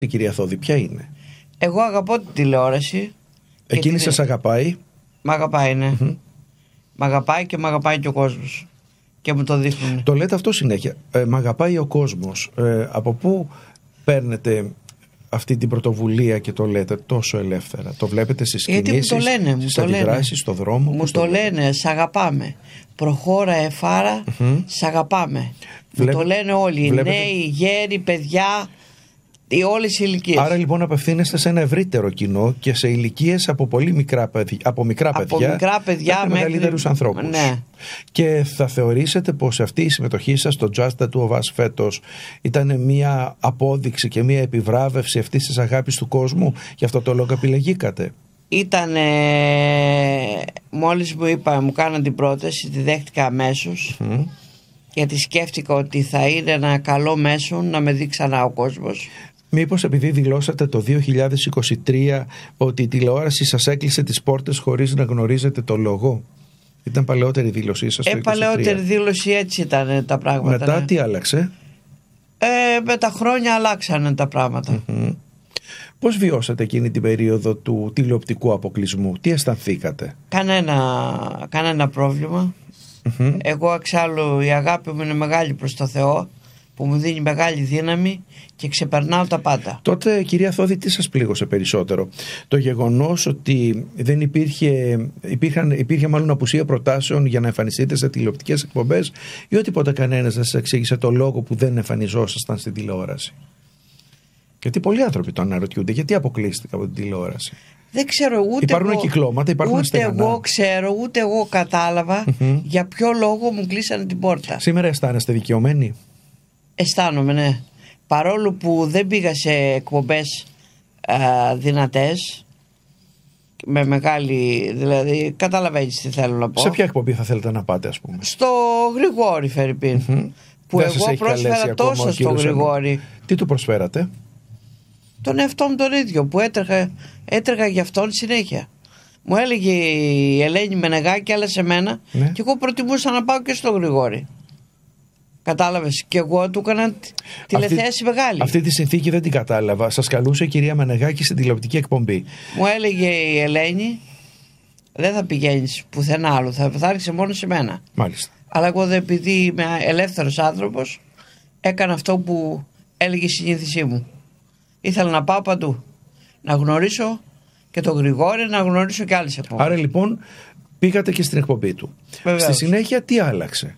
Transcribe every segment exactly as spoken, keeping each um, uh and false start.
Η κυρία Θόδη ποια είναι? Εγώ αγαπώ την τηλεόραση. Εκείνη σας την... αγαπάει? Μ' αγαπάει, ναι. Mm-hmm. Μ' αγαπάει και μ' αγαπάει και ο κόσμος. Και μου το δείχνουν. Το λέτε αυτό συνέχεια. Ε, μ' αγαπάει ο κόσμος. Ε, από πού παίρνετε αυτή την πρωτοβουλία και το λέτε τόσο ελεύθερα? Το βλέπετε στις κινήσεις, μου το λένε, στις αντιδράσεις, στο δρόμο? Μου το, το λένε, σ' αγαπάμε. Προχώρα εφάρα, mm-hmm. σ' αγαπάμε. Βλέπε... Μου το λένε όλοι. Βλέπετε... Νέοι, γέροι, παιδιά, όλες οι ηλικίες. Άρα λοιπόν απευθύνεστε σε ένα ευρύτερο κοινό και σε ηλικίες από πολύ μικρά παιδιά, από μικρά από παιδιά, μικρά παιδιά μέχρι μεγαλύτερους ανθρώπους. Ναι. Και θα θεωρήσετε πως αυτή η συμμετοχή σας στο Just the Two of Us φέτος ήταν μια απόδειξη και μια επιβράβευση αυτής της αγάπης του κόσμου, γι' αυτό το λόγο επιλεγήκατε? Ήταν, μόλις μου είπα, μου κάναν την πρόταση, τη δέχτηκα αμέσως, mm. γιατί σκέφτηκα ότι θα είναι ένα καλό μέσο να με δει ξανά ο κόσμος. Μήπως επειδή δηλώσατε το δύο χιλιάδες είκοσι τρία ότι η τηλεόραση σας έκλεισε τις πόρτες χωρίς να γνωρίζετε το λόγο? Ήταν παλαιότερη δήλωσή σας το ε, είκοσι τρία. Παλαιότερη δήλωση, έτσι ήταν τα πράγματα. Μετά ναι. τι άλλαξε? Ε, με τα χρόνια αλλάξανε τα πράγματα. Mm-hmm. Πώς βιώσατε εκείνη την περίοδο του τηλεοπτικού αποκλεισμού? Τι αισθανθήκατε? Κανένα, κανένα πρόβλημα. Mm-hmm. Εγώ εξάλλου η αγάπη μου είναι μεγάλη προς το Θεό, που μου δίνει μεγάλη δύναμη και ξεπερνάω τα πάντα. Τότε, κυρία Θόδη, τι σας πλήγωσε περισσότερο? Το γεγονός ότι δεν υπήρχε, υπήρχαν, υπήρχε μάλλον απουσία προτάσεων για να εμφανιστείτε σε τηλεοπτικές εκπομπές, ή ότι ποτέ κανένας δεν σας εξήγησε το λόγο που δεν εμφανιζόσασταν στην τηλεόραση? Γιατί πολλοί άνθρωποι το αναρωτιούνται, γιατί αποκλείστηκα από την τηλεόραση? Δεν ξέρω, ούτε υπάρχουν εγώ, κυκλώματα, υπάρχουν ούτε στεγανά. εγώ ξέρω, ούτε εγώ κατάλαβα mm-hmm. για ποιο λόγο μου κλείσανε την πόρτα. Σήμερα αισθάνεστε δικαιωμένοι? Αισθάνομαι, ναι. Παρόλο που δεν πήγα σε εκπομπές α, δυνατές, με μεγάλη, δηλαδή καταλαβαίνεις τι θέλω να πω. Σε ποια εκπομπή θα θέλετε να πάτε, ας πούμε? Στο Γρηγόρη Φερρυπίν, mm-hmm. που δεν εγώ πρόσφερα τόσο στο Γρηγόρη. Τι του προσφέρατε? Τον εαυτό μου τον ίδιο, που έτρεχα, έτρεχα για αυτόν συνέχεια. Μου έλεγε η Ελένη Μενεγάκη, αλλά σε μένα, ναι. και εγώ προτιμούσα να πάω και στο Γρηγόρη. Κατάλαβες, και εγώ του έκανα τηλεθέαση αυτή, μεγάλη. Αυτή τη συνθήκη δεν την κατάλαβα. Σας καλούσε η κυρία Μενεγάκη στην τηλεοπτική εκπομπή. Μου έλεγε η Ελένη, δεν θα πηγαίνεις πουθενά άλλο, θα, θα έρχεσαι μόνο σε μένα. Μάλιστα. Αλλά εγώ, επειδή είμαι ελεύθερος άνθρωπος, έκανα αυτό που έλεγε η συνείδησή μου. Ήθελα να πάω παντού, να γνωρίσω και τον Γρηγόρη, να γνωρίσω και άλλες εκπομπές. Άρα λοιπόν πήγατε και στην εκπομπή του. Βεβαίως. Στη συνέχεια τι άλλαξε?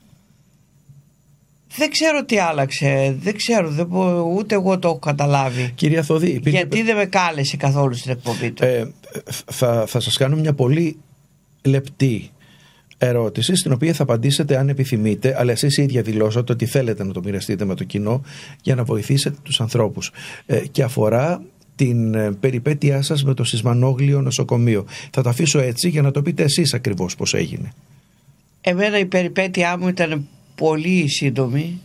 Δεν ξέρω τι άλλαξε, δεν ξέρω, δεν, ούτε εγώ το έχω καταλάβει. Κυρία Θόδη, υπήρχε... γιατί δεν με κάλεσε καθόλου στην εκπομπή του. Ε, θα, θα σας κάνω μια πολύ λεπτή ερώτηση, στην οποία θα απαντήσετε αν επιθυμείτε, αλλά εσείς ίδια δηλώσατε ότι θέλετε να το μοιραστείτε με το κοινό για να βοηθήσετε τους ανθρώπους. Ε, και αφορά την ε, περιπέτειά σας με το Σισμανόγλιο νοσοκομείο. Θα το αφήσω έτσι για να το πείτε εσείς ακριβώς πώς έγινε. Εμένα η περιπέτειά μου ήταν πολύ σύντομη.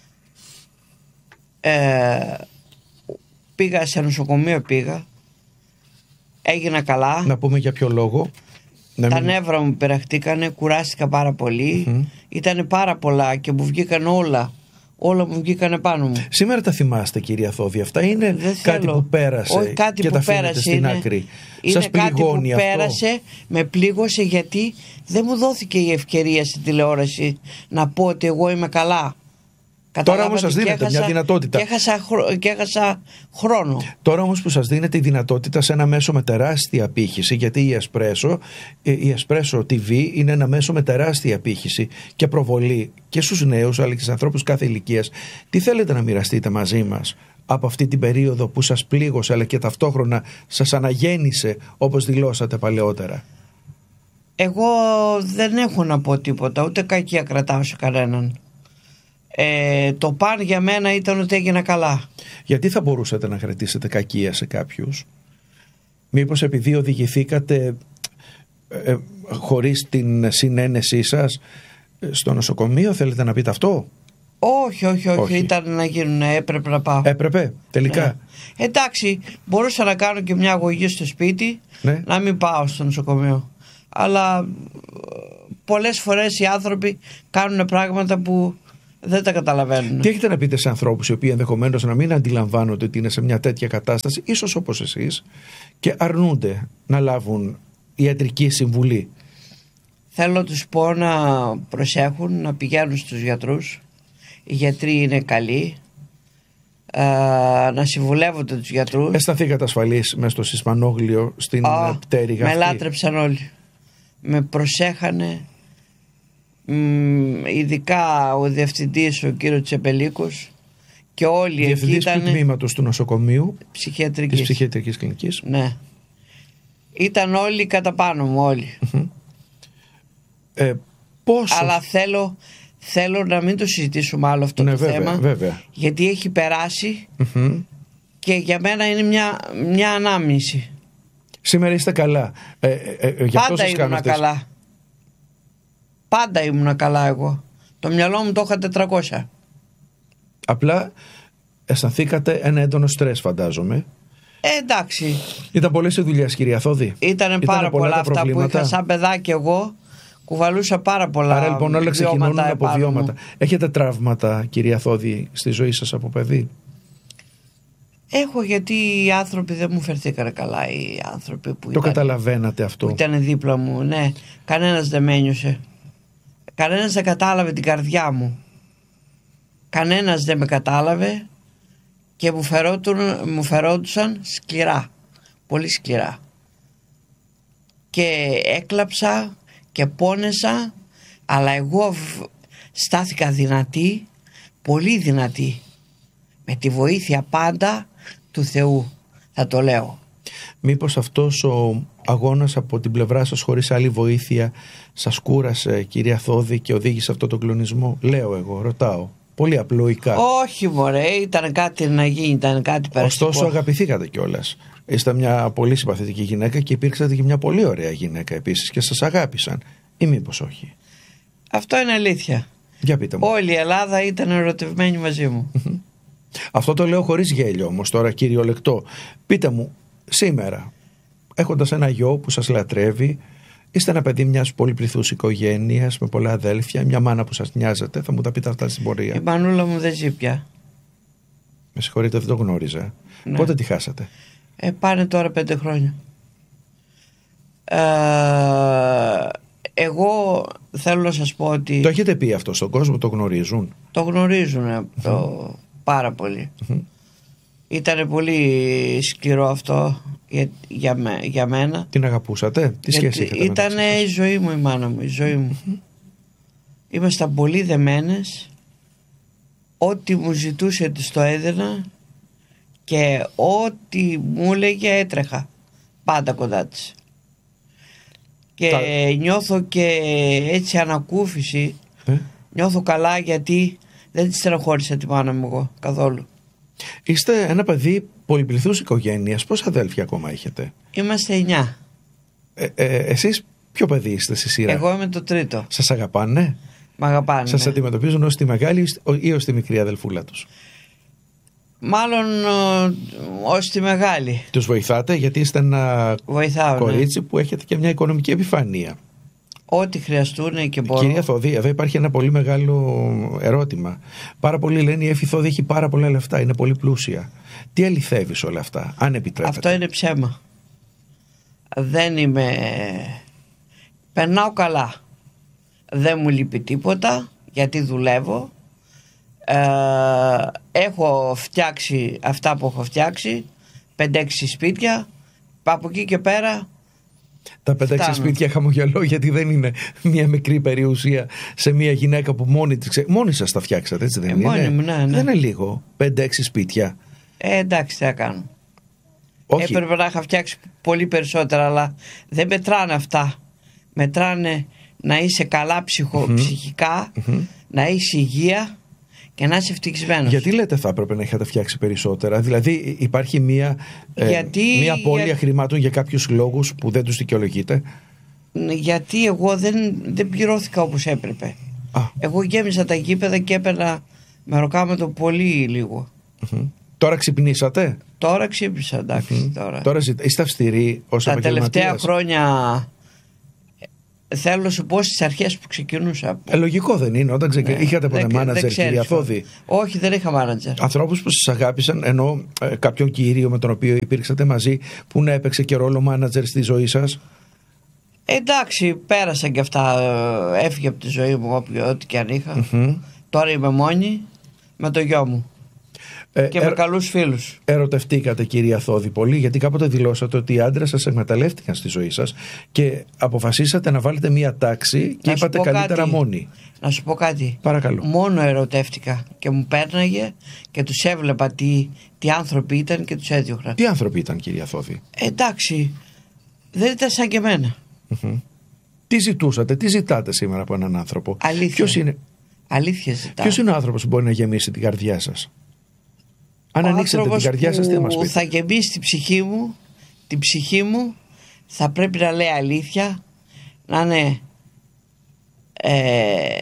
Ε, πήγα σε νοσοκομείο, πήγα. Έγινα καλά. Να πούμε για ποιο λόγο. Τα μην... νεύρα μου πειραχτήκανε, κουράστηκα πάρα πολύ. Mm-hmm. Ήτανε πάρα πολλά και μου βγήκαν όλα. Όλα μου βγήκανε πάνω μου. Σήμερα τα θυμάστε, κυρία Θόδη? Αυτά είναι δεν κάτι θέλω. που πέρασε. Όχι, κάτι και που τα αφήνετε πέρασε στην είναι, άκρη. Είναι Σας κάτι που αυτό? πέρασε, με πλήγωσε, γιατί δεν μου δόθηκε η ευκαιρία στην τηλεόραση να πω ότι εγώ είμαι καλά. Τώρα όμως σας δίνεται μια δυνατότητα. Και έχασα, και έχασα χρόνο. Τώρα όμως που σας δίνεται η δυνατότητα σε ένα μέσο με τεράστια απήχηση, γιατί η Espresso, η Espresso τι βι είναι ένα μέσο με τεράστια απήχηση και προβολή και στους νέους αλλά και στους ανθρώπους κάθε ηλικίας, τι θέλετε να μοιραστείτε μαζί μας από αυτή την περίοδο που σας πλήγωσε αλλά και ταυτόχρονα σας αναγέννησε, όπως δηλώσατε παλαιότερα? Εγώ δεν έχω να πω τίποτα, ούτε κακία κρατάω σε κανέναν. Ε, το παν για μένα ήταν ότι έγινα καλά. Γιατί θα μπορούσατε να κρατήσετε κακία σε κάποιους? Μήπως επειδή οδηγηθήκατε ε, χωρίς την συνένεσή σας στο νοσοκομείο, θέλετε να πείτε αυτό? Όχι, όχι, όχι, όχι. Ήταν να γίνουν, έπρεπε να πάω. Έπρεπε, τελικά. Ναι. Εντάξει, μπορούσα να κάνω και μια αγωγή στο σπίτι, ναι. να μην πάω στο νοσοκομείο. Αλλά πολλές φορές οι άνθρωποι κάνουν πράγματα που Δεν τα καταλαβαίνουν. Τι έχετε να πείτε σε ανθρώπους οι οποίοι ενδεχομένως να μην αντιλαμβάνονται ότι είναι σε μια τέτοια κατάσταση, ίσως όπως εσείς, και αρνούνται να λάβουν ιατρική συμβουλή? Θέλω να τους πω να προσέχουν, να πηγαίνουν στους γιατρούς. Οι γιατροί είναι καλοί. Α, να συμβουλεύονται τους γιατρούς. Αισθανθήκατε ασφαλείς μέσα στο Σισμανόγλιο, στην oh, πτέρυγα με αυτή? λάτρεψαν όλοι. Με προσέχανε. Μ, ειδικά ο διευθυντής, ο κύριος Τσεπελίκος, και όλοι εκεί ήταν. Διευθυντής του τμήματος του νοσοκομείου ψυχιατρικής. της ψυχιατρικής κλινικής. Ναι. Ήταν όλοι κατά πάνω μου, όλοι. ε, πόσο... Αλλά θέλω, θέλω να μην το συζητήσουμε άλλο αυτό, ναι, το βέβαια, θέμα, βέβαια. γιατί έχει περάσει και για μένα είναι μια, μια ανάμνηση. Σήμερα είστε καλά. Ε, ε, ε, Πάντα ήμουνα καλά. Πάντα ήμουνα καλά εγώ. Το μυαλό μου το είχα τετρακόσια. Απλά αισθανθήκατε ένα έντονο στρες, φαντάζομαι. Ε, εντάξει. Ήταν πολλές οι δουλειές, κυρία Θόδη? Ήτανε πάρα πολλά, πολλά αυτά που είχα σαν παιδάκι εγώ. Κουβαλούσα πάρα πολλά. Άρα λοιπόν όλα ξεκινούν από βιώματα. Μου. Έχετε τραύματα, κυρία Θόδη, στη ζωή σας από παιδί? Έχω, γιατί οι άνθρωποι δεν μου φερθήκανε καλά. Οι άνθρωποι που το ήταν, καταλαβαίνατε αυτό? Που ήταν δίπλα μου, ναι. Κανένας δεν με ένιωσε. Κανένας δεν κατάλαβε την καρδιά μου. Κανένας δεν με κατάλαβε και μου, φερόντουν, μου φερόντουσαν σκληρά. Πολύ σκληρά. Και έκλαψα και πόνεσα, αλλά εγώ στάθηκα δυνατή, πολύ δυνατή, με τη βοήθεια πάντα του Θεού, θα το λέω. Μήπως αυτός ο αγώνας από την πλευρά σας χωρίς άλλη βοήθεια σας κούρασε, κυρία Θόδη, και οδήγησε αυτό τον κλονισμό? Λέω εγώ, ρωτάω πολύ απλοϊκά. Όχι μωρέ, ήταν κάτι να γίνει, ήταν κάτι περαστικό. Ωστόσο αγαπηθήκατε κιόλας. Είστε μια πολύ συμπαθητική γυναίκα και υπήρξατε και μια πολύ ωραία γυναίκα επίσης και σας αγάπησαν, ή μήπως όχι? Αυτό είναι αλήθεια. Για πείτε μου. Όλη η Ελλάδα ήταν ερωτευμένη μαζί μου. Αυτό το λέω χωρίς γέλιο όμως τώρα, κυριολεκτό. Πείτε μου, σήμερα, έχοντας ένα γιο που σας λατρεύει, είστε ένα παιδί μιας πολυπληθούς οικογένειας με πολλά αδέλφια, μια μάνα που σας νοιάζεται, θα μου τα πείτε αυτά στην πορεία? Η μανούλα μου δεν ζει πια. Με συγχωρείτε, δεν το γνώριζα. Ναι. Πότε τη χάσατε? Ε, πάνε τώρα πέντε χρόνια. Ε, εγώ θέλω να σας πω ότι... Το έχετε πει αυτό στον κόσμο, το γνωρίζουν? Το γνωρίζουν mm-hmm. το, πάρα πολύ. Mm-hmm. Ήτανε πολύ σκληρό αυτό για, για, με, για μένα. Την αγαπούσατε? Τι σχέση είχατε? Ήτανε η ζωή μου, η μάνα μου, η ζωή μου. Mm-hmm. Ήμασταν πολύ δεμένες. Ό,τι μου ζητούσε της το έδινα και ό,τι μου έλεγε έτρεχα πάντα κοντά της. Και Τα... νιώθω και έτσι ανακούφιση. Ε? Νιώθω καλά, γιατί δεν τη στενοχώρησα τη μάνα μου εγώ καθόλου. Είστε ένα παιδί πολυπληθούς οικογένειας. Πόσα αδέλφια ακόμα έχετε? Είμαστε εννιά. Ε, ε, εσείς ποιο παιδί είστε στη σειρά? Εγώ είμαι το τρίτο. Σας αγαπάνε? Μ' αγαπάνε. Σας αντιμετωπίζουν ως τη μεγάλη ή ως τη μικρή αδελφούλα τους? Μάλλον ως τη μεγάλη. Τους βοηθάτε, γιατί είστε ένα Βοηθάω, κορίτσι ναι. που έχετε και μια οικονομική επιφανεία. Ό,τι χρειαστούν και μπορώ. Κυρία Θοδή, εδώ υπάρχει ένα πολύ μεγάλο ερώτημα. Πάρα πολλοί λένε η Εύη Θόδη έχει πάρα πολλά λεφτά, είναι πολύ πλούσια. Τι αληθεύει σε όλα αυτά, αν επιτρέπετε? Αυτό είναι ψέμα. Δεν είμαι... Περνάω καλά. Δεν μου λείπει τίποτα, γιατί δουλεύω. Ε, έχω φτιάξει αυτά που έχω φτιάξει, πέντε-έξι σπίτια. Από εκεί και πέρα τα πέντε-έξι σπίτια χαμογελώ, γιατί δεν είναι μια μικρή περιουσία σε μια γυναίκα που μόνη της ξε... μόνη σας τα φτιάξατε, έτσι δεν ε, είναι? Μόνη μου, ναι, ναι. Δεν είναι λίγο πέντε-έξι σπίτια? Ε, εντάξει, τι θα κάνω. Όχι. Έπρεπε να είχα φτιάξει πολύ περισσότερα, αλλά δεν μετράνε αυτά. Μετράνε να είσαι καλά ψυχο... mm-hmm. ψυχικά, mm-hmm. να είσαι υγεία και να είσαι ευτυχισμένος. Γιατί λέτε θα έπρεπε να είχατε φτιάξει περισσότερα? Δηλαδή υπάρχει μια, γιατί, ε, μια απώλεια για... χρημάτων για κάποιους λόγους που δεν τους δικαιολογείτε? Γιατί εγώ δεν, δεν πληρώθηκα όπως έπρεπε. Α. Εγώ γέμισα τα γήπεδα και έπαιρνα μεροκάματο πολύ λίγο. Mm-hmm. Τώρα ξυπνήσατε? Τώρα ξύπνησα, εντάξει. Mm-hmm. Τώρα, τώρα είστε αυστηροί ως επαγγελματίας? Τα τελευταία χρόνια θέλω να σου πω στις αρχές που ξεκινούσα. Ε, λογικό δεν είναι, όταν ξεκι... ναι, είχατε ποτέ μάνατζερ, κυρία Θόδη? Όχι, δεν είχα μάνατζερ. Ανθρώπους που σας αγάπησαν, ενώ ε, κάποιον κύριο με τον οποίο υπήρξατε μαζί, που να έπαιξε και ρόλο μάνατζερ στη ζωή σας? Εντάξει, πέρασαν και αυτά, έφυγε από τη ζωή μου ό,τι και αν είχα. Mm-hmm. Τώρα είμαι μόνη με το γιο μου. Ε, και ε, με καλούς φίλους. Ερωτευτήκατε, κυρία Θόδη, πολύ, γιατί κάποτε δηλώσατε ότι οι άντρες σας εκμεταλλεύτηκαν στη ζωή σας και αποφασίσατε να βάλετε μία τάξη και να είπατε καλύτερα κάτι, μόνοι. Να σου πω κάτι. Παρακαλώ. Μόνο ερωτεύτηκα και μου πέρναγε και τους έβλεπα τι, τι άνθρωποι ήταν και τους έδιωχνα. Τι άνθρωποι ήταν, κυρία Θόδη? Ε, εντάξει, δεν ήταν σαν και εμένα. Mm-hmm. Τι ζητούσατε, τι ζητάτε σήμερα από έναν άνθρωπο? Αλήθεια. Ποιος είναι, Αλήθεια ζητάω. Ποιος είναι ο άνθρωπος που μπορεί να γεμίσει την καρδιά σας? Αν ανοίξετε την καρδιά σας, τι θα μας πείτε? Θα γεμίσει την ψυχή μου, την ψυχή μου θα πρέπει να λέει αλήθεια, να είναι ε,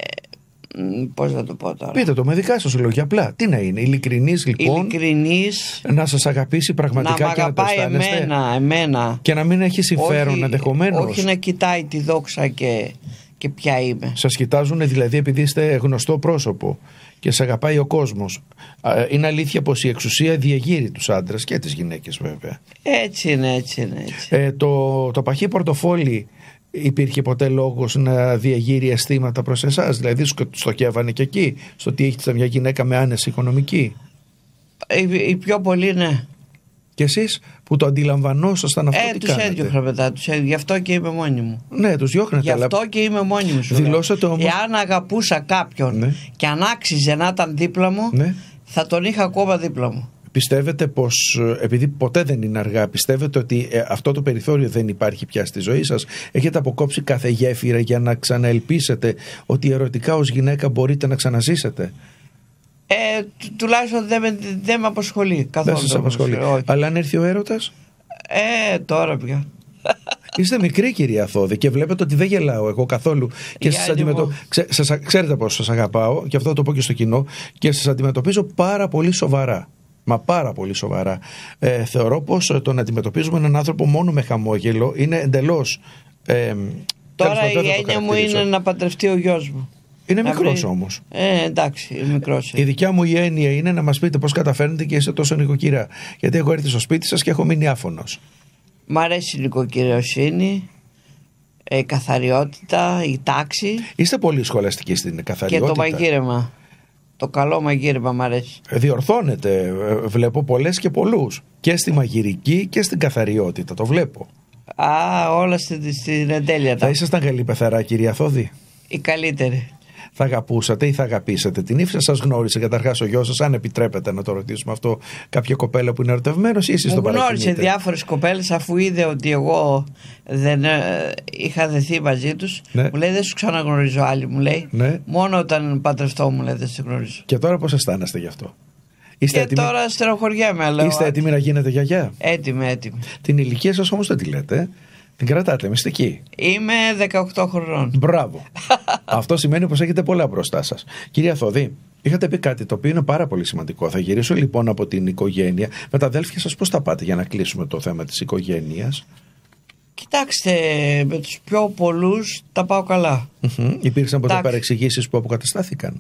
πώς να το πω τώρα. Πείτε το με δικά σας λόγια, απλά. Τι να είναι, ειλικρινής λοιπόν? Ειλικρινής, να σας αγαπήσει πραγματικά να και να το αισθάνεστε? εμένα, εμένα. Και να μην έχει συμφέρον ενδεχομένως. Όχι να κοιτάει τη δόξα και, και ποια είμαι. Σας κοιτάζουν δηλαδή επειδή είστε γνωστό πρόσωπο και σε αγαπάει ο κόσμος. Είναι αλήθεια πως η εξουσία διεγείρει τους άντρες και τις γυναίκες, βέβαια. Έτσι είναι, έτσι είναι. Έτσι. Ε, το, το παχύ πορτοφόλι, υπήρχε ποτέ λόγος να διεγείρει αισθήματα προς εσάς? Δηλαδή στοχεύανε και εκεί, στο ότι έχετε μια γυναίκα με άνεση οικονομική? Οι, οι πιο πολλοί, ναι. Και εσείς που το αντιλαμβανόσασταν αυτό, ε, τι τους κάνετε? έδιωχνα μετά, τους έδιωχνα. Γι' αυτό και είμαι μόνη μου. Ναι, τους διώχνετε. Γι' αυτό αλλά... και είμαι μόνη μου. Δηλώσατε όμως... Εάν αγαπούσα κάποιον, ναι, και αν άξιζε να ήταν δίπλα μου, ναι, θα τον είχα ακόμα δίπλα μου. Πιστεύετε πως, επειδή ποτέ δεν είναι αργά, πιστεύετε ότι ε, αυτό το περιθώριο δεν υπάρχει πια στη ζωή σας? Έχετε αποκόψει κάθε γέφυρα για να ξαναελπίσετε ότι ερωτικά ως γυναίκα μπορείτε να ξαναζήσετε? Ε, του, τουλάχιστον δεν με, δεν με απασχολεί καθόλου. Δεν σας απασχολεί. Αλλά αν έρθει ο έρωτας? Ε, τώρα πια. Είστε μικρή, κυρία Θόδη, και βλέπετε ότι δεν γελάω εγώ καθόλου. Και σας αντιμετω... Ξέ, σας, ξέρετε πώς σας αγαπάω, και αυτό το πω και στο κοινό, και σας αντιμετωπίζω πάρα πολύ σοβαρά. Μα πάρα πολύ σοβαρά. Ε, θεωρώ πως το να αντιμετωπίζουμε έναν άνθρωπο μόνο με χαμόγελο είναι εντελώς. Ε, τώρα η έννοια μου είναι να παντρευτεί ο γιος μου. Είναι μικρός όμως. Ε, εντάξει, είναι μικρός. Η δικιά μου η έννοια είναι να μας πείτε πώς καταφέρνετε και είστε τόσο νοικοκυρά. Γιατί έχω έρθει στο σπίτι σας και έχω μείνει άφωνος. Μ' αρέσει η νοικοκυριοσύνη, η καθαριότητα, η τάξη. Είστε πολύ σχολαστικοί στην καθαριότητα. Και το μαγείρεμα. Το καλό μαγείρεμα μ' αρέσει. Διορθώνετε. Βλέπω πολλές και πολλούς. Και στη μαγειρική και στην καθαριότητα. Το βλέπω. Α, όλα στην, στην εντέλεια. Θα ήσασταν καλή πεθαρά, κυρία Θόδη? Η καλύτερη. Θα αγαπούσατε ή θα αγαπήσετε την ύφη? Σας γνώρισε καταρχάς ο γιος σας, αν επιτρέπετε να το ρωτήσουμε αυτό, κάποια κοπέλα που είναι ερωτευμένος, ή εσείς τον παρακινείτε? Γνώρισε διάφορες κοπέλες, αφού είδε ότι εγώ δεν ε, είχα δεθεί μαζί τους. Ναι. Μου λέει δεν σου ξαναγνωρίζω άλλη, μου λέει. Ναι. Μόνο όταν παντρευτώ, μου λέει, δεν σε γνωρίζω. Και τώρα πώς αισθάνεστε γι' αυτό? Είστε και έτοιμοι... τώρα στενοχωριέμαι. Αλλά... Είστε έτοιμοι να γίνετε γιαγιά? Έτοιμη, έτοιμη. Την ηλικία σας όμως δεν τη λέτε. Την κρατάτε μυστική. Είμαι δεκαοκτώ χρονών. Μπράβο. Αυτό σημαίνει πως έχετε πολλά μπροστά σας. Κυρία Θόδη, είχατε πει κάτι το οποίο είναι πάρα πολύ σημαντικό. Θα γυρίσω λοιπόν από την οικογένεια. Με τα αδέλφια σας πώς τα πάτε για να κλείσουμε το θέμα της οικογένειας? Κοιτάξτε, με τους πιο πολλούς τα πάω καλά. Mm-hmm. Υπήρξαν ποτέ παρεξηγήσεις που αποκαταστάθηκαν?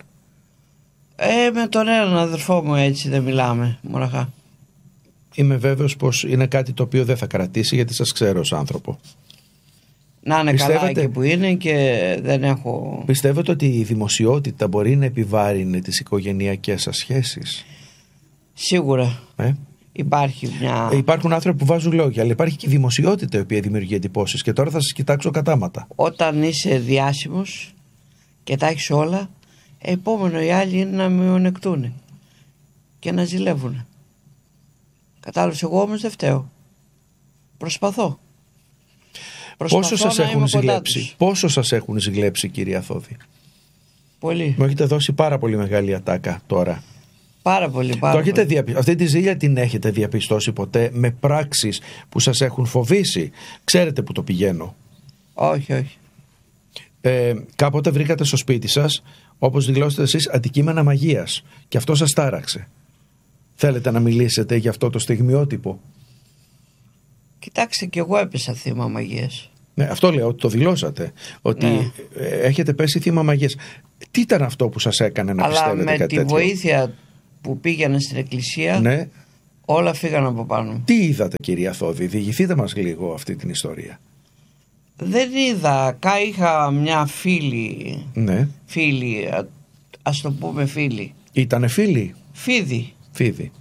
Ε, με τον έναν αδερφό μου έτσι δεν μιλάμε μοναχά. Είμαι βέβαιος πως είναι κάτι το οποίο δεν θα κρατήσει, γιατί σας ξέρω ως άνθρωπο. Να είναι Πιστεύετε... καλά εκεί που είναι και δεν έχω... Πιστεύετε ότι η δημοσιότητα μπορεί να επιβάρυνει τις οικογενειακές σας σχέσεις? Σίγουρα. Ε? Υπάρχει μια... Ε, υπάρχουν άνθρωποι που βάζουν λόγια, αλλά υπάρχει και η δημοσιότητα η οποία δημιουργεί εντυπώσεις. Και τώρα θα σας κοιτάξω κατάματα. Όταν είσαι διάσημος και τα έχεις όλα, επόμενο οι άλλοι είναι να μειονεκτούν και να ζηλεύουν. Κατάλαβες, εγώ όμως δεν φταίω. Προσπαθώ. Προσπαθώ Πόσο σας έχουν ζηλέψει, πόσο σας έχουν ζηλέψει, κυρία Θόδη? Πολύ. Μου έχετε δώσει πάρα πολύ μεγάλη ατάκα τώρα. Πάρα πολύ, πάρα το έχετε πολύ. Διαπι... Αυτή τη ζήλια την έχετε διαπιστώσει ποτέ με πράξεις που σας έχουν φοβήσει? Ξέρετε που το πηγαίνω? Όχι, όχι. Ε, κάποτε βρήκατε στο σπίτι σας, όπως δηλώσετε εσείς, αντικείμενα μαγείας και αυτό σας τάραξε. Θέλετε να μιλήσετε για αυτό το στιγμιότυπο? Κοιτάξτε, κι εγώ έπεσα θύμα μαγείας. Ναι, αυτό λέω, ότι το δηλώσατε. Ότι ναι. έχετε πέσει θύμα μαγείας. Τι ήταν αυτό που σας έκανε να Αλλά πιστεύετε με κάτι τη τέτοιο? βοήθεια που πήγαινε στην εκκλησία, ναι. όλα φύγαν από πάνω. Τι είδατε, κυρία Θόδη? Διηγηθείτε μας λίγο αυτή την ιστορία. Δεν είδα. Κα είχα μια φίλη. Ναι. Φίλη, ας το πούμε φίλη. Ήτανε φίλη? Φίδι. Φίδι.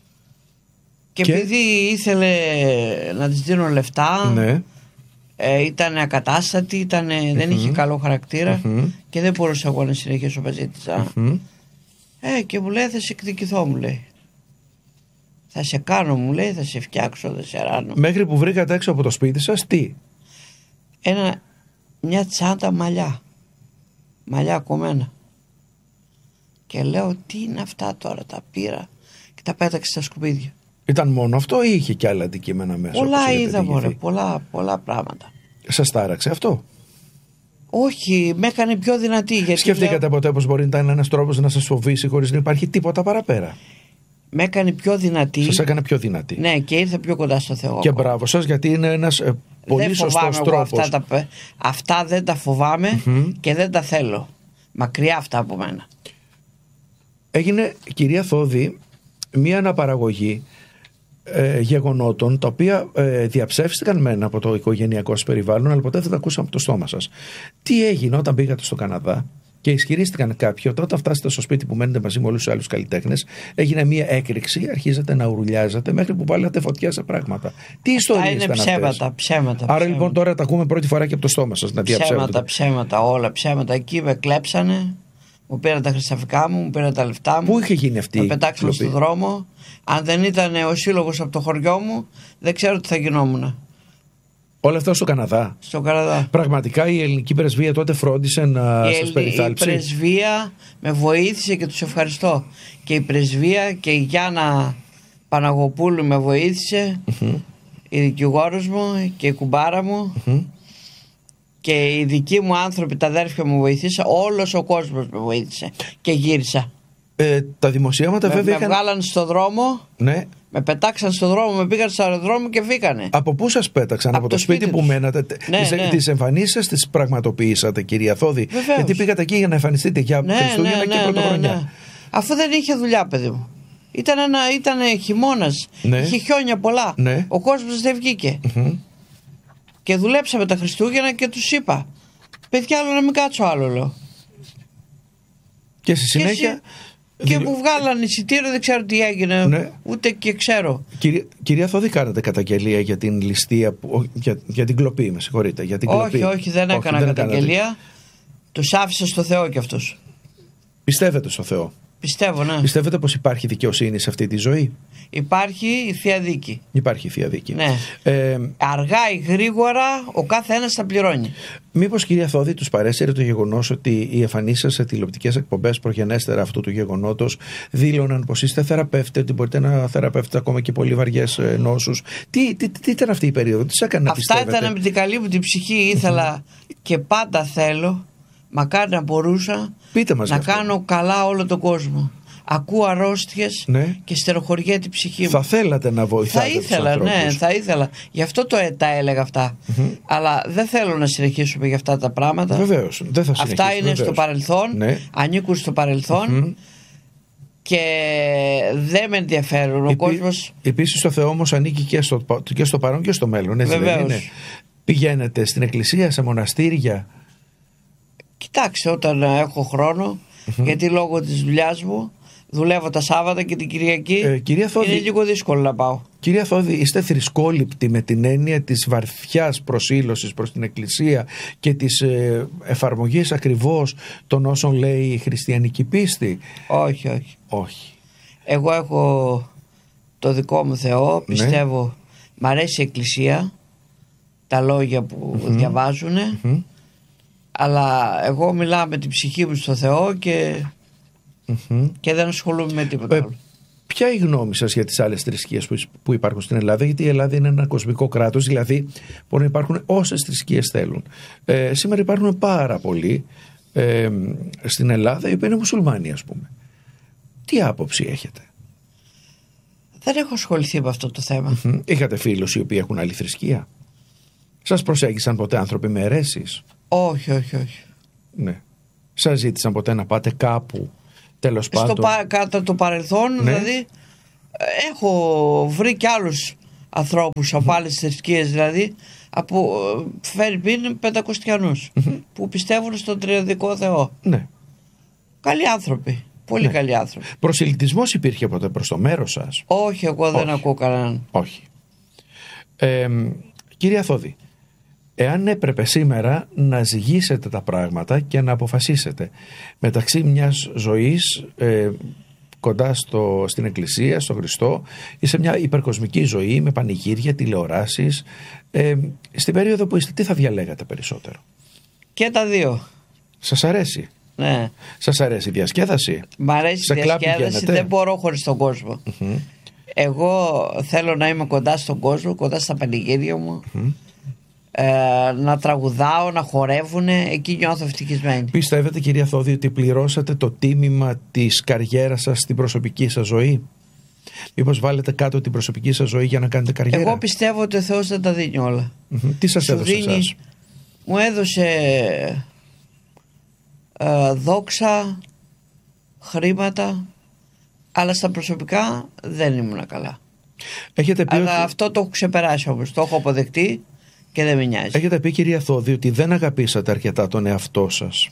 Και, και επειδή ήθελε να της δίνω λεφτά, ναι. ε, ήταν ακατάστατη, ήτανε, mm-hmm. δεν είχε καλό χαρακτήρα mm-hmm. και δεν μπορούσα εγώ να συνεχίσω μαζί της. Mm-hmm. Ε, και μου λέει, θα σε εκδικηθώ, μου λέει. Θα σε κάνω, μου λέει, θα σε φτιάξω, θα σε ράνω. Μέχρι που βρήκατε έξω από το σπίτι σας, τι? Ένα, μια τσάντα μαλλιά. Μαλλιά κομμένα. Και λέω, τι είναι αυτά τώρα, τα πήρα και τα πέταξε στα σκουπίδια. Ήταν μόνο αυτό ή είχε και άλλα αντικείμενα μέσα? Πολλά είδα, μωρέ, πολλά, πολλά πράγματα. Σας τάραξε αυτό? Όχι, με έκανε πιο δυνατή. Γιατί σκεφτήκατε λέω... ποτέ πως μπορεί να ήταν ένας τρόπος να σας φοβήσει χωρίς να υπάρχει τίποτα παραπέρα? Με έκανε πιο δυνατή. Σας έκανε πιο δυνατή. Ναι, και ήρθε πιο κοντά στο Θεό. Και μπράβο σας, γιατί είναι ένας ε, πολύ σωστός τρόπος. Αυτά, τα, αυτά δεν τα φοβάμαι mm-hmm. και δεν τα θέλω. Μακριά αυτά από μένα. Έγινε, κυρία Θόδη, μία αναπαραγωγή ε, γεγονότων τα οποία ε, διαψεύστηκαν μεν από το οικογενειακό σας περιβάλλον, αλλά ποτέ δεν τα ακούσαμε από το στόμα σας. Τι έγινε όταν πήγατε στο Καναδά και ισχυρίστηκαν κάποιοι ότι όταν φτάσετε στο σπίτι που μένετε μαζί με όλους τους άλλους καλλιτέχνες, έγινε μία έκρηξη, αρχίζατε να ουρουλιάζατε μέχρι που βάλατε φωτιά σε πράγματα. Τι ιστορίες ήταν αυτές? Ψέματα, ψέματα, ψέματα. Άρα λοιπόν τώρα τα ακούμε πρώτη φορά και από το στόμα σας να διαψεύδονται. Ψέματα, ψέματα, όλα ψέματα. Εκεί με κλέψανε, μου πήραν τα χρυσαφικά μου, μου πήραν τα λεφτά μου. Πού είχε γίνει αυτή? Με πετάξαν στον δρόμο. Αν δεν ήταν ο σύλλογος από το χωριό μου, δεν ξέρω τι θα γινόμουν. Όλα αυτά στο Καναδά. Στο Καναδά. Πραγματικά η ελληνική πρεσβεία τότε φρόντισε να σας περιθάλψει? Η πρεσβεία με βοήθησε και τους ευχαριστώ. Και η πρεσβεία και η Γιάννα Παναγοπούλου με βοήθησε, mm-hmm. η δικηγόρος μου και η κουμπάρα μου mm-hmm. και οι δικοί μου άνθρωποι, τα αδέρφια μου βοήθησαν. Όλος ο κόσμος με βοήθησε και γύρισα. Ε, τα δημοσιεύματα με, βέβαια με είχαν... βγάλαν στο δρόμο. Ναι. Με πετάξαν στον δρόμο, με πήγαν στο αεροδρόμιο και φύγανε. Από πού σας πέταξαν? Από, από το, το σπίτι, σπίτι που μένατε? Ναι, τις, ναι. τις εμφανίσεις σας τις πραγματοποιήσατε, κυρία Θόδη? Βεβαίως. Γιατί πήγατε εκεί για να εμφανιστείτε για ναι, Χριστούγεννα ναι, και ναι, Πρωτοχρονιά. Ναι, ναι. Αφού δεν είχε δουλειά, παιδί μου. Ήταν, ένα, ήταν χειμώνας, ναι. είχε χιόνια πολλά. Ναι. Ο κόσμος δεν βγήκε. Mm-hmm. Και δουλέψαμε τα Χριστούγεννα και τους είπα, παιδιά, άλλο να μην κάτσω άλλο, λέω. Και στη συνέχεια... Και, και μου βγάλαν εισιτήριο, δεν ξέρω τι έγινε, ναι. ούτε και ξέρω. Κυρία, κυρία Θόδη, κάνατε καταγγελία για την ληστεία, που, για, για την κλοπή, με συγχωρείτε? Για την όχι, κλοπή. όχι, δεν έκανα όχι, δεν καταγγελία. Τους άφησα στο Θεό κι αυτούς. Πιστεύετε στο Θεό? Πιστεύω, ναι. Πιστεύετε πως υπάρχει δικαιοσύνη σε αυτή τη ζωή? Υπάρχει η Θεία Δίκη. Υπάρχει η Θεία Δίκη. Ναι. Ε, Αργά ή γρήγορα ο κάθε ένας θα πληρώνει. Μήπως, κυρία Θόδη, τους παρέσυρε το γεγονός ότι οι εμφανίσεις σας σε τηλεοπτικές εκπομπές προγενέστερα αυτού του γεγονότος δήλωναν πως είστε θεραπεύτε, ότι μπορείτε να θεραπεύετε ακόμα και πολύ βαριές νόσους? Τι, τι, τι, τι ήταν αυτή η περίοδο, τι σας έκανε να πιστεύετε? Αυτά ήταν με την καλή μου την ψυχή. Ήθελα και πάντα θέλω, μακάρι να μπορούσα, να κάνω καλά όλο τον κόσμο. Ακούω αρρώστιες, ναι. και στεροχωριέται η ψυχή μου. Θα θέλατε να βοηθάτε? Θα ήθελα, τους ναι, θα ήθελα. Γι' αυτό το, τα έλεγα αυτά. Mm-hmm. Αλλά δεν θέλω να συνεχίσουμε για αυτά τα πράγματα. Βεβαίως, δεν θα συνεχίσουμε. Αυτά είναι βεβαίως στο παρελθόν, ναι. ανήκουν στο παρελθόν. Mm-hmm. Και δεν με ενδιαφέρουν. Ο Επί, κόσμος... Επίσης το Θεό όμως ανήκει και στο, και στο παρόν και στο μέλλον. Έτσι δεν είναι? Πηγαίνετε στην εκκλησία, σε μοναστήρια? Κοιτάξτε, όταν έχω χρόνο, mm-hmm. γιατί λόγω της δουλειάς μου δουλεύω τα Σάββατα και την Κυριακή, ε, κυρία Θόδη, είναι λίγο δύσκολο να πάω. Κυρία Θόδη, είστε θρησκόληπτοι με την έννοια της βαθιάς προσήλωσης προς την Εκκλησία και της ε, εφαρμογής ακριβώς των όσων λέει η χριστιανική πίστη? Όχι, όχι. Όχι. Εγώ έχω το δικό μου Θεό, πιστεύω, ναι. Μ' αρέσει η Εκκλησία, τα λόγια που mm-hmm. διαβάζουν, mm-hmm. αλλά εγώ μιλάω με την ψυχή μου στο Θεό και... Mm-hmm. και δεν ασχολούμαι με τίποτα ε, άλλο. Ποια είναι η γνώμη σας για τις άλλες θρησκείες που, που υπάρχουν στην Ελλάδα? Γιατί η Ελλάδα είναι ένα κοσμικό κράτος, δηλαδή μπορεί να υπάρχουν όσες θρησκείες θέλουν. Ε, σήμερα υπάρχουν πάρα πολλοί ε, στην Ελλάδα οι οποίοι είναι μουσουλμάνοι, ας πούμε. Τι άποψη έχετε? Δεν έχω ασχοληθεί με αυτό το θέμα. Mm-hmm. Είχατε φίλους οι οποίοι έχουν άλλη θρησκεία? Σας προσέγγισαν ποτέ άνθρωποι με αιρέσεις? Όχι, όχι, όχι. Ναι. Σας ζήτησαν ποτέ να πάτε κάπου, τέλος πάντων? Στο πα, κατά το παρελθόν, ναι. Δηλαδή, έχω βρει και άλλους ανθρώπους από άλλες θρησκείες, δηλαδή, από Φερρυπίν Πεντακοστιανούς, mm-hmm. που πιστεύουν στον τριαδικό Θεό. Ναι. Καλοί άνθρωποι. Πολύ ναι. καλοί άνθρωποι. Προσελητισμός υπήρχε ποτέ προς το μέρος σας? Όχι, εγώ δεν Όχι. ακούω κανέναν. Όχι. Ε, κυρία Θόδη, εάν έπρεπε σήμερα να ζυγίσετε τα πράγματα και να αποφασίσετε μεταξύ μιας ζωής ε, κοντά στο, στην Εκκλησία, στο Χριστό, ή σε μια υπερκοσμική ζωή με πανηγύρια, τηλεοράσεις, ε, στην περίοδο που είστε, τι θα διαλέγατε περισσότερο? Και τα δύο. Σας αρέσει? Ναι. Σας αρέσει η διασκέδαση? Μ' αρέσει η διασκέδαση, δεν μπορώ χωρίς τον κόσμο. Mm-hmm. Εγώ θέλω να είμαι κοντά στον κόσμο, κοντά στα πανηγύρια μου, mm-hmm. ε, να τραγουδάω, να χορεύουνε, εκεί νιώθω ευτυχισμένη. Πιστεύετε, κυρία Θόδη, ότι πληρώσατε το τίμημα της καριέρας σας στην προσωπική σας ζωή? Μήπως βάλετε κάτω την προσωπική σας ζωή για να κάνετε καριέρα? Εγώ πιστεύω ότι ο Θεός δεν τα δίνει όλα. Mm-hmm. Τι σας Σου έδωσε δίνει, εσάς? Μου έδωσε ε, δόξα, χρήματα, αλλά στα προσωπικά δεν ήμουν καλά. Έχετε πει αλλά ότι... αυτό το έχω ξεπεράσει όμως, το έχω αποδεχτεί και δεν με νοιάζει. Έχετε πει, κυρία Θόδη, ότι δεν αγαπήσατε αρκετά τον εαυτό σας.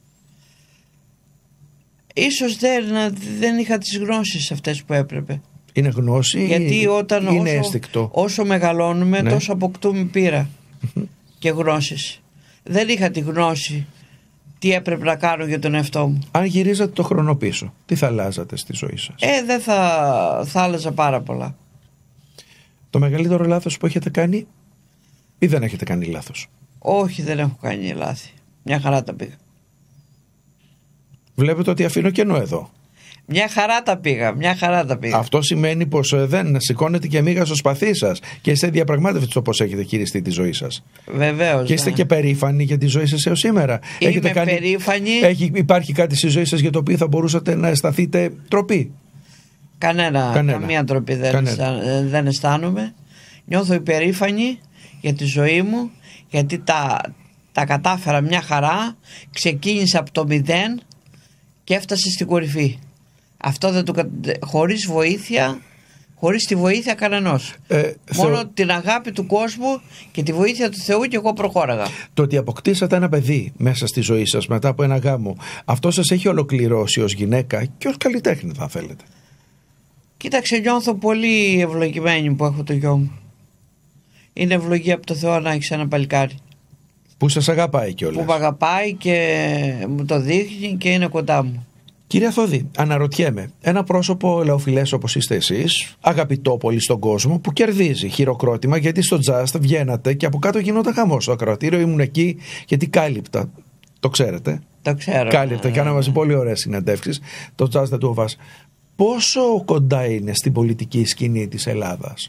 Ίσως δεν, δεν είχα τις γνώσεις αυτές που έπρεπε. Είναι γνώση? Γιατί όταν είναι όσο, αίσθηκτο. Όσο μεγαλώνουμε, ναι. τόσο αποκτούμε πείρα και γνώσεις. Δεν είχα τη γνώση τι έπρεπε να κάνω για τον εαυτό μου. Αν γυρίζατε το χρόνο πίσω, τι θα αλλάζατε στη ζωή σας? Ε, δεν θα, θα άλλαζα πάρα πολλά. Το μεγαλύτερο λάθος που έχετε κάνει, ή δεν έχετε κάνει λάθος? Όχι, δεν έχω κάνει λάθη. Μια χαρά τα πήγα. Βλέπετε ότι αφήνω κενό εδώ. Μια χαρά τα πήγα, μια χαρά τα πήγα. Αυτό σημαίνει πως δεν σηκώνετε και μίγα στο σπαθί σας και είστε διαπραγμάτευτοι στο πώς έχετε χειριστεί τη ζωή σας. Βεβαίως. Και είστε ναι. και περήφανοι για τη ζωή σας έως σήμερα. Είμαι έχετε κάνει... περήφανη. Έχει... Υπάρχει κάτι στη ζωή σας για το οποίο θα μπορούσατε να αισθανθείτε τροπή? Κανένα, Κανένα. καμία τροπή δεν, Κανένα. Αισθα... δεν αισθάνομαι. Νιώθω υπερήφανη για τη ζωή μου, γιατί τα, τα κατάφερα μια χαρά. Ξεκίνησα από το μηδέν και έφτασε στην κορυφή. Αυτό δεν το, χωρίς βοήθεια, χωρίς τη βοήθεια κανενός. Ε, Μόνο θεω... την αγάπη του κόσμου και τη βοήθεια του Θεού, και εγώ προχώραγα. Το ότι αποκτήσατε ένα παιδί μέσα στη ζωή σας μετά από ένα γάμο, αυτό σας έχει ολοκληρώσει ως γυναίκα και ως καλλιτέχνη, θα θέλετε? Κοίταξε, νιώθω πολύ ευλογημένη που έχω το γιο μου. Είναι ευλογία από το Θεό να έχεις ένα παλικάρι που σας αγαπάει κιόλας. Που με αγαπάει και μου το δείχνει και είναι κοντά μου. Κυρία Θόδη, αναρωτιέμαι, ένα πρόσωπο ελεοφιλές όπως είστε εσείς, αγαπητό πολύ στον κόσμο, που κερδίζει χειροκρότημα γιατί στο Just βγαίνατε και από κάτω γινόταν χαμός στο ακροατήριο. Ήμουν εκεί γιατί κάλυπτα. Το ξέρετε? Το ξέρω. Κάλυπτα, ναι, κάναμε μαζί ναι. πολύ ωραίες συνεντεύξεις. Το Just δεν του οβάς. Πόσο κοντά είναι στην πολιτική σκηνή της Ελλάδας?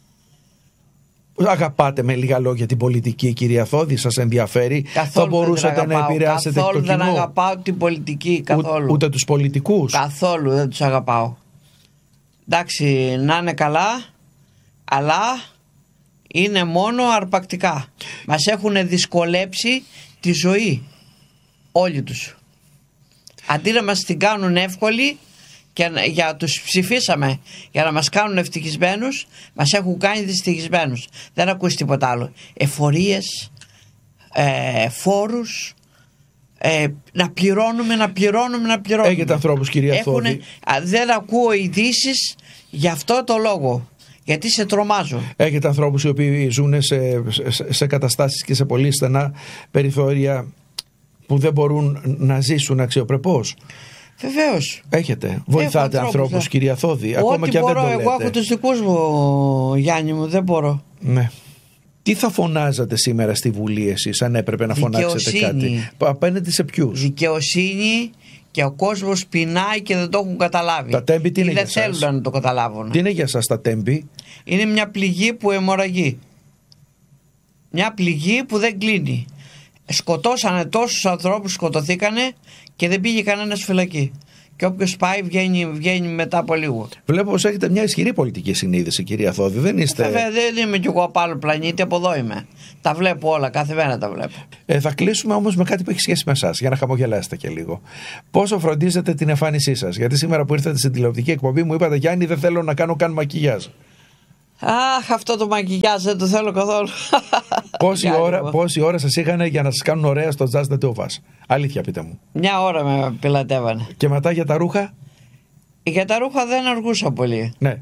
Αγαπάτε με λίγα λόγια την πολιτική, κυρία Θόδη? Σας ενδιαφέρει? Καθόλου θα μπορούσατε να επηρεάσετε καθόλου το κοινό? Καθόλου δεν αγαπάω την πολιτική, καθόλου. Ού, ούτε τους πολιτικούς? Καθόλου δεν τους αγαπάω. Εντάξει, να είναι καλά, αλλά είναι μόνο αρπακτικά. Μας έχουν δυσκολέψει τη ζωή όλοι τους. Αντί να μας την κάνουν εύκολη, και για τους ψηφίσαμε για να μας κάνουν ευτυχισμένους, μας έχουν κάνει δυστυχισμένους. Δεν ακούσει τίποτα άλλο. Εφορίες, ε, φόρους, ε, να πληρώνουμε, να πληρώνουμε, να πληρώνουμε. Έχετε ανθρώπους, κυρία Έχουνε, Θόδη. Δεν ακούω ειδήσεις γι' αυτό το λόγο, γιατί σε τρομάζω. Έχετε ανθρώπους οι οποίοι ζουν σε, σε, σε καταστάσεις και σε πολύ στενά περιθώρια που δεν μπορούν να ζήσουν αξιοπρεπώς? Βεβαίως. Έχετε. Βοηθάτε έχω ανθρώπους, ανθρώπους, κυρία Θόδη, ακόμα και αν δεν το λέτε? Εγώ έχω τους δικούς μου, Γιάννη μου, δεν μπορώ. Ναι. Τι θα φωνάζατε σήμερα στη Βουλή εσείς, αν έπρεπε να φωνάξετε κάτι? Απέναντι σε ποιους? Δικαιοσύνη, και ο κόσμος πεινάει και δεν το έχουν καταλάβει. Τα τέμπη τι είναι για σας? Δεν θέλουν να το καταλάβουν. Τι είναι για σας τα τέμπη? Είναι μια πληγή που αιμορραγεί. Μια πληγή που δεν κλείνει. Σκοτώσανε τόσους ανθρώπους, σκοτωθήκανε και δεν πήγε κανένας φυλακή. και όποιος πάει βγαίνει, βγαίνει μετά από λίγο. Βλέπω πως έχετε μια ισχυρή πολιτική συνείδηση, κυρία Θόδη. Δεν είστε. Βέβαια, δεν είμαι κι εγώ από άλλο πλανήτη, από εδώ είμαι. Τα βλέπω όλα, κάθε μέρα τα βλέπω. Ε, θα κλείσουμε όμως με κάτι που έχει σχέση με εσάς, για να χαμογελάσετε και λίγο. Πόσο φροντίζετε την εμφάνισή σας? Γιατί σήμερα που ήρθατε στην τηλεοπτική εκπομπή μου είπατε, Γιάννη, δεν θέλω να κάνω καν μακιγιάζ. Αχ, αυτό το μακιγιάζ δεν το θέλω καθόλου. Πόση ώρα, πόση ώρα σας είχαν για να σας κάνουν ωραία στο Just the Two of Us? Αλήθεια, πείτε μου. Μια ώρα με πιλατεύανε. Και μετά για τα ρούχα? Για τα ρούχα δεν αργούσα πολύ. Ναι.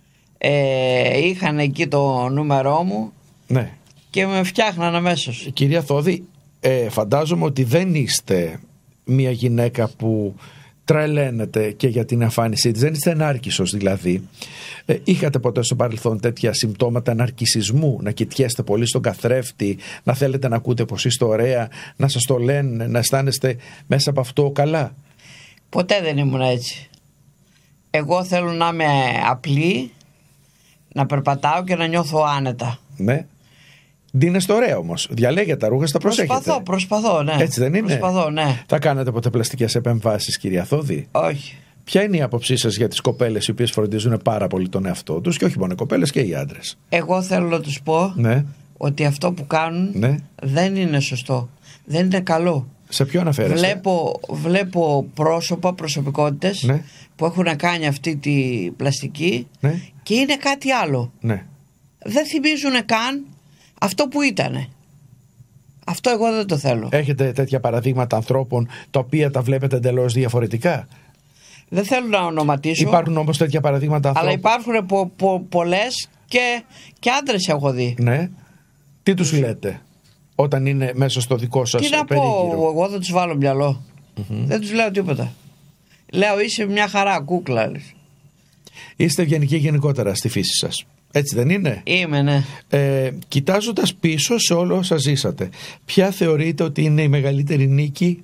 Ε, είχαν εκεί το νούμερό μου. Ναι. Και με φτιάχναν αμέσως. Κυρία Θόδη, ε, φαντάζομαι ότι δεν είστε μια γυναίκα που τρελαίνεται και για την εμφάνισή της. Δεν είστε νάρκισσος δηλαδή. Ε, είχατε ποτέ στο παρελθόν τέτοια συμπτώματα ναρκισσισμού? Να κοιτιέστε πολύ στον καθρέφτη, να θέλετε να ακούτε πως είστε ωραία, να σας το λένε, να αισθάνεστε μέσα από αυτό καλά? Ποτέ δεν ήμουν έτσι. Εγώ θέλω να είμαι απλή, να περπατάω και να νιώθω άνετα. Ναι. Ντύνεστε ωραία όμως. Διαλέγετε τα ρούχα, στα προσέχετε. Προσπαθώ, προσπαθώ, ναι. Έτσι δεν είναι? Προσπαθώ, ναι. Θα κάνετε ποτέ πλαστικές επεμβάσεις, κυρία Θόδη? Όχι. Ποια είναι η άποψή σας για τις κοπέλες οι οποίες φροντίζουν πάρα πολύ τον εαυτό τους, και όχι μόνο οι κοπέλες και οι άντρες? Εγώ θέλω να τους πω, ναι, ότι αυτό που κάνουν, ναι, δεν είναι σωστό. Δεν είναι καλό. Σε ποιο αναφέρεστε? Βλέπω, βλέπω πρόσωπα, προσωπικότητες, ναι, που έχουν κάνει αυτή τη πλαστική, ναι, και είναι κάτι άλλο. Ναι. Δεν θυμίζουν καν αυτό που ήτανε. Αυτό εγώ δεν το θέλω. Έχετε τέτοια παραδείγματα ανθρώπων τα οποία τα βλέπετε εντελώς διαφορετικά? Δεν θέλω να ονοματίσω. Υπάρχουν όμως τέτοια παραδείγματα ανθρώπων. Αλλά υπάρχουν πο, πο, πολλές και, και άντρες έχω δει. Ναι. Τι τους λέτε όταν είναι μέσα στο δικό σας περίγυρο? Τι να πω, εγώ δεν τους βάλω μυαλό. Mm-hmm. Δεν τους λέω τίποτα. Λέω είσαι μια χαρά κούκλα. Είστε ευγενικοί γενικότερα στη φύση σας. Έτσι δεν είναι? Είμαι, ναι. Ε, κοιτάζοντας πίσω σε όλο όσα ζήσατε, ποια θεωρείτε ότι είναι η μεγαλύτερη νίκη,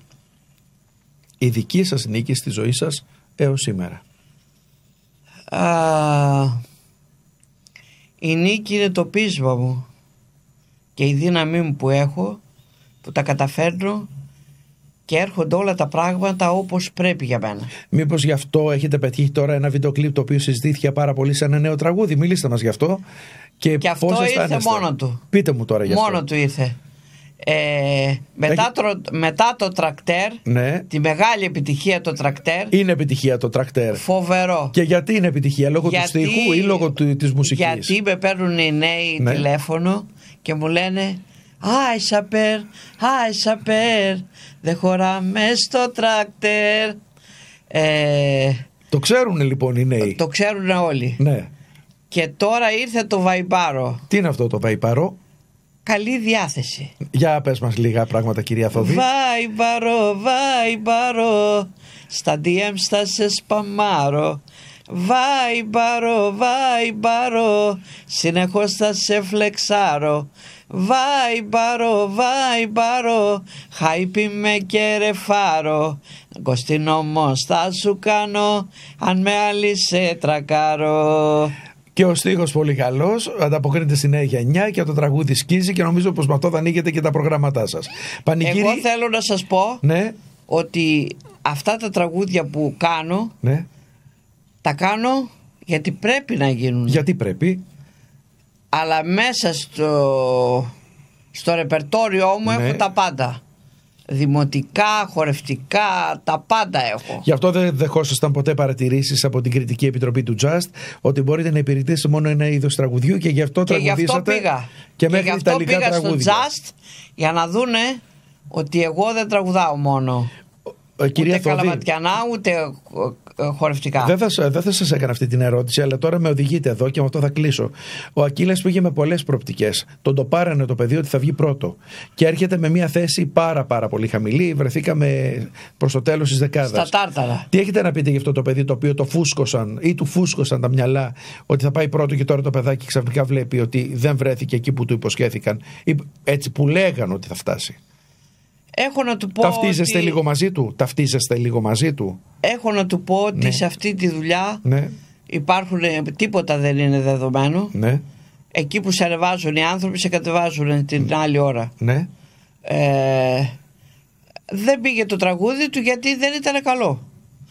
η δική σας νίκη στη ζωή σας έως σήμερα? Α, η νίκη είναι το πείσμα μου και η δύναμή μου που έχω, που τα καταφέρνω και έρχονται όλα τα πράγματα όπως πρέπει για μένα. Μήπως γι' αυτό έχετε πετύχει τώρα ένα βίντεο κλιπ το οποίο συζητήθηκε πάρα πολύ σε ένα νέο τραγούδι? Μιλήστε μας γι' αυτό. Και, και αυτό ήρθε μόνο του. Πείτε μου τώρα γι' αυτό. Μόνο του ήρθε. Ε, μετά, Έχει... το, μετά το τρακτέρ, ναι, τη μεγάλη επιτυχία το τρακτέρ. Είναι επιτυχία το τρακτέρ. Φοβερό. Και γιατί είναι επιτυχία? Λόγω γιατί, του στίχου ή λόγω του, της μουσικής? Γιατί με παίρνουν οι νέοι, ναι, τηλέφωνο και μου λένε Άι σαπέρ, άι σαπέρ, δεν χωράμε στο τρακτέρ. ε, Το ξέρουν λοιπόν οι νέοι? Το, το ξέρουν όλοι, ναι. Και τώρα ήρθε το βαϊμπάρο. Τι είναι αυτό το βαϊμπάρο? Καλή διάθεση. Για πες μας λίγα πράγματα, κυρία Θοδή. Βαϊμπάρο, βαϊμπάρο, στα ντι εμ στα σε σπαμάρω. Βαϊμπάρο, βαϊμπάρο, συνεχώς θα σε φλεξάρω. Βαϊμπάρο, βαϊμπάρο, χάιπι με και ρεφάρω. Κωστίν όμως θα σου κάνω, αν με άλλη σε τρακάρω. Και ο στίχος πολύ καλός, ανταποκρίνεται στη νέα γενιά και το τραγούδι σκίζει και νομίζω πως με αυτό θα ανοίγετε και τα προγράμματά σας. Πανηγύρι... Εγώ θέλω να σας πω, ναι, ότι αυτά τα τραγούδια που κάνω, ναι, τα κάνω γιατί πρέπει να γίνουν. Γιατί πρέπει? Αλλά μέσα στο, στο ρεπερτόριό μου, ναι, έχω τα πάντα. Δημοτικά, χορευτικά, τα πάντα έχω. Γι' αυτό δεν δεχόσασταν ποτέ παρατηρήσεις από την Κριτική Επιτροπή του Just ότι μπορείτε να υπηρετήσετε μόνο ένα είδος τραγουδιού και γι' αυτό και τραγουδήσατε. Γι' αυτό πήγα. Και μέχρι και γι' αυτό πήγα τραγούδια. στο Just για να δούνε ότι εγώ δεν τραγουδάω μόνο. Ε, κυρία ούτε Θοδή, καλαματιανά ούτε χορευτικά. Δεν θα, δεν θα σας έκανα αυτή την ερώτηση, αλλά τώρα με οδηγείτε εδώ και με αυτό θα κλείσω. Ο Ακύλας πήγε με πολλές προοπτικές. Τον το πάρανε το παιδί ότι θα βγει πρώτο. Και έρχεται με μια θέση πάρα πάρα πολύ χαμηλή. Βρεθήκαμε προς το τέλος της δεκάδας. Στα τάρταρα. Τι έχετε να πείτε για αυτό το παιδί το οποίο το φούσκωσαν ή του φούσκωσαν τα μυαλά ότι θα πάει πρώτο και τώρα το παιδάκι ξαφνικά βλέπει ότι δεν βρέθηκε εκεί που του υποσχέθηκαν ή έτσι που λέγαν ότι θα φτάσει? Έχω να του πω Ταυτίζεστε ότι... λίγο μαζί του. Ταυτίζεστε λίγο μαζί του. Έχω να του πω ότι, ναι, σε αυτή τη δουλειά, ναι, υπάρχουν, τίποτα δεν είναι δεδομένο. Ναι. Εκεί που σε ανεβάζουν οι άνθρωποι σε κατεβάζουν την άλλη ώρα. Ναι. Ε, δεν πήγε το τραγούδι του γιατί δεν ήταν καλό.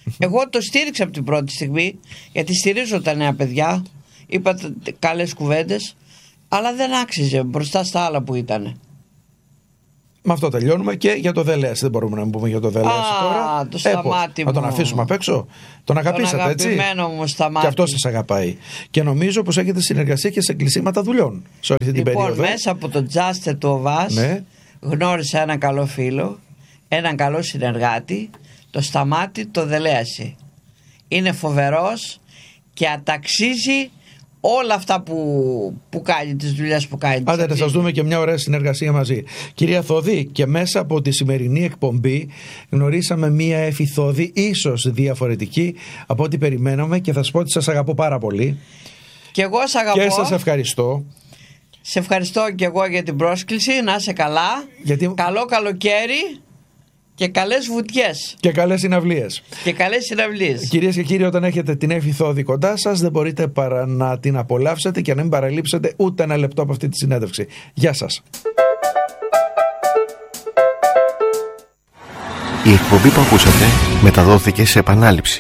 Εγώ το στήριξα από την πρώτη στιγμή, γιατί στηρίζω τα νέα παιδιά, είπα καλές κουβέντες, αλλά δεν άξιζε μπροστά στα άλλα που ήταν. Με αυτό τελειώνουμε και για το Δελέας. Δεν μπορούμε να πούμε για το Δελέας τώρα. Το Σταμάτη μου. Να τον αφήσουμε απ' έξω. Τον αγαπήσατε, τον έτσι. Μου Σταμάτη. Και αυτό σας αγαπάει. Και νομίζω πως έχετε συνεργασία και σε κλεισίματα δουλειών σε όλη αυτή λοιπόν, την περίοδο. Μέσα από το Τζάστε του ΟΒΑΣ, ναι, γνώρισα έναν καλό φίλο, έναν καλό συνεργάτη, το Σταμάτη το Δελέαση. Είναι φοβερός και αταξίζει όλα αυτά που, που κάνει, τις δουλειές που κάνει. Άντε να σας δούμε και μια ωραία συνεργασία μαζί. Κυρία Θόδη, και μέσα από τη σημερινή εκπομπή γνωρίσαμε μια Έφη Θόδη ίσως διαφορετική από ό,τι περιμέναμε, και θα σας πω ότι σας αγαπώ πάρα πολύ. Και εγώ σας αγαπώ. Και σας ευχαριστώ. Σε ευχαριστώ και εγώ για την πρόσκληση. Να είσαι καλά. Γιατί... Καλό καλοκαίρι. Και καλές βουτιές. Και καλές συναυλίες. Και καλές συναυλίες. Κυρίες και κύριοι, όταν έχετε την Έφη Θόδη κοντά σας, δεν μπορείτε παρά να την απολαύσετε και να μην παραλείψετε ούτε ένα λεπτό από αυτή τη συνέντευξη. Γεια σας. Η εκπομπή που ακούσατε μεταδόθηκε σε επανάληψη.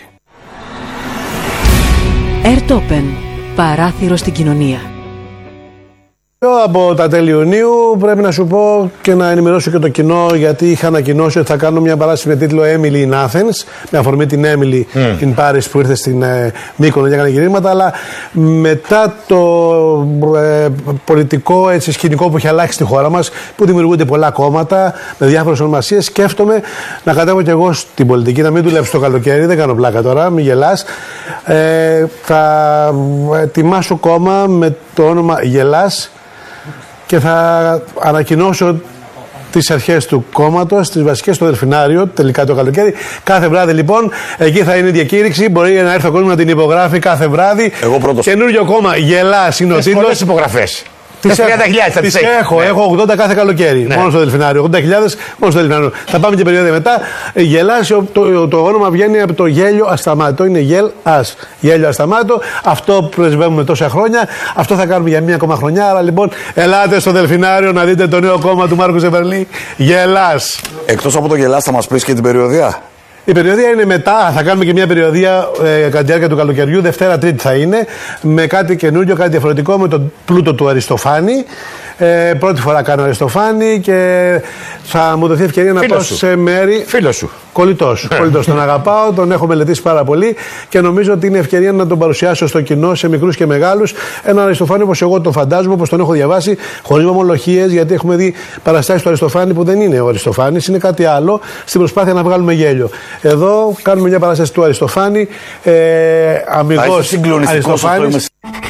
Airtopen. Παράθυρο στην κοινωνία. Από τα τέλη Ιουνίου πρέπει να σου πω και να ενημερώσω και το κοινό, γιατί είχα ανακοινώσει ότι θα κάνω μια παράσταση με τίτλο Emily in Athens, με αφορμή την Emily mm. in Paris που ήρθε στην ε, Μύκονο και έκανε γυρίσματα, αλλά μετά το ε, πολιτικό έτσι, σκηνικό που έχει αλλάξει στη χώρα μας, που δημιουργούνται πολλά κόμματα με διάφορες ονομασίες, σκέφτομαι να κατέβω κι εγώ στην πολιτική, να μην δουλέψω το καλοκαίρι, δεν κάνω πλάκα τώρα, μην γελάς. Ε, θα ετοιμάσω κόμμα με το όνομα Γελάς και θα ανακοινώσω τις αρχές του κόμματος, τις βασικές στο Δελφινάριο, τελικά το καλοκαίρι. Κάθε βράδυ λοιπόν, εκεί θα είναι η διακήρυξη. Μπορεί να έρθει ο κόσμος να την υπογράφει κάθε βράδυ. Εγώ πρώτος. Καινούριο κόμμα, Γελάς είναι ο τίτλος. Πολλές υπογραφές. Τις έχω, τις έχω, έχω ογδόντα κάθε καλοκαίρι. Ναι. Μόνο στο Δελφινάριο. ογδόντα χιλιάδες μόνο στο Δελφινάριο. Θα πάμε και περίοδο μετά. Γελάς, το, το, το όνομα βγαίνει από το γέλιο ασταμάτητο. Είναι γελ ας. Γέλιο ασταμάτητο. Αυτό πρεσβεύουμε τόσα χρόνια. Αυτό θα κάνουμε για μία ακόμα χρονιά. Άρα λοιπόν, ελάτε στο Δελφινάριο να δείτε το νέο κόμμα του Μάρκου Ζεβερλή. Γελάς. Εκτός από το Γελάς, θα μας πεις και την περιοδία. Η περιοδία είναι μετά, θα κάνουμε και μια περιοδία ε, κατά τη διάρκεια του καλοκαιριού, Δευτέρα Τρίτη θα είναι, με κάτι καινούριο, κάτι διαφορετικό, με τον πλούτο του Αριστοφάνη. Ε, πρώτη φορά κάνω Αριστοφάνη και θα μου δοθεί ευκαιρία να πάω σε μέρη. Φίλο σου. Κολλητός. Κολλητός. Τον αγαπάω, τον έχω μελετήσει πάρα πολύ και νομίζω ότι είναι ευκαιρία να τον παρουσιάσω στο κοινό, σε μικρούς και μεγάλους. Έναν Αριστοφάνη όπως εγώ τον φαντάζομαι, όπως τον έχω διαβάσει, χωρίς ομολογίες, γιατί έχουμε δει παραστάσεις του Αριστοφάνη που δεν είναι ο Αριστοφάνης, είναι κάτι άλλο, στην προσπάθεια να βγάλουμε γέλιο. Εδώ κάνουμε μια παράσταση του Αριστοφάνη, ε, αμυγός Αριστοφάνης.